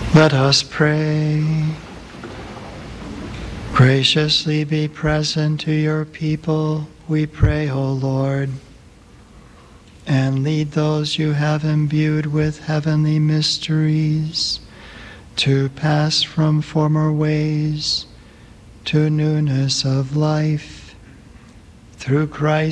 Let us pray. Graciously be present to your people, we pray, O Lord, and lead those you have imbued with heavenly mysteries to pass from former ways to newness of life. Through Christ